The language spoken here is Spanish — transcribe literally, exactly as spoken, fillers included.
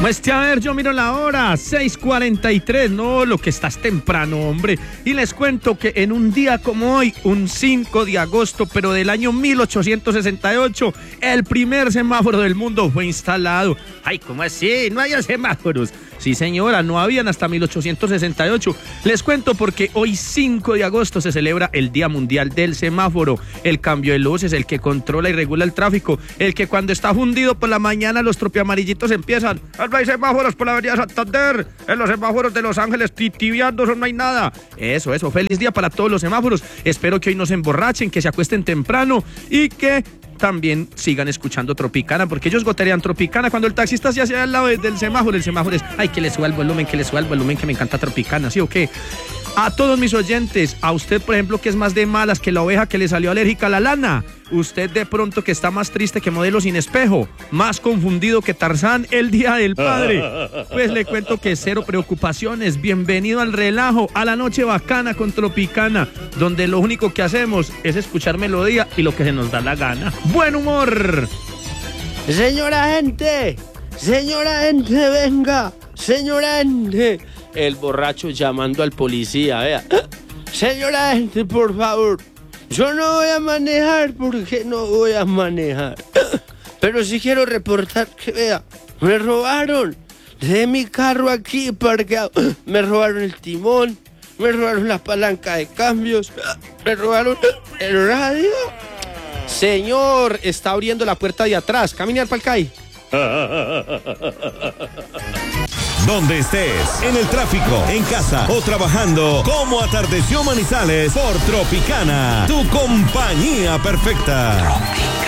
Muestre a ver, yo miro la hora, seis cuarenta y tres, no, lo que estás temprano, hombre. Y les cuento que en un día como hoy, un cinco de agosto, pero del año mil ochocientos sesenta y ocho, el primer semáforo del mundo fue instalado. Ay, ¿cómo así? No había semáforos. Sí, señora, no habían hasta mil ochocientos sesenta y ocho. Les cuento porque hoy cinco de agosto se celebra el Día Mundial del Semáforo. El cambio de luces, el que controla y regula el tráfico, el que cuando está fundido por la mañana los tropiamarillitos empiezan. No hay semáforos por la avenida Santander, en los semáforos de Los Ángeles titibeando, no hay nada. Eso, eso, feliz día para todos los semáforos. Espero que hoy no se emborrachen, que se acuesten temprano y que también sigan escuchando Tropicana, porque ellos goterean Tropicana cuando el taxista se hace al lado del semáforo. El semáforo es, ay, que le suba el volumen, que le suba el volumen, que me encanta Tropicana, ¿sí o qué? A todos mis oyentes, a usted, por ejemplo, que es más de malas que la oveja que le salió alérgica a la lana, usted de pronto que está más triste que Modelo sin espejo, más confundido que Tarzán el día del padre, pues le cuento que cero preocupaciones, bienvenido al relajo, a la noche bacana con Tropicana, donde lo único que hacemos es escuchar melodía y lo que se nos da la gana. ¡Buen humor! Señora gente, señora gente, venga, señora gente. El borracho llamando al policía, vea. Señora gente, por favor, yo no voy a manejar porque no voy a manejar. Pero sí quiero reportar que, vea, me robaron de mi carro aquí parqueado. Me robaron el timón, me robaron la palanca de cambios, me robaron el radio. Señor, está abriendo la puerta de atrás, caminar para el C A I. Donde estés, en el tráfico, en casa o trabajando, como atardeció Manizales por Tropicana, tu compañía perfecta.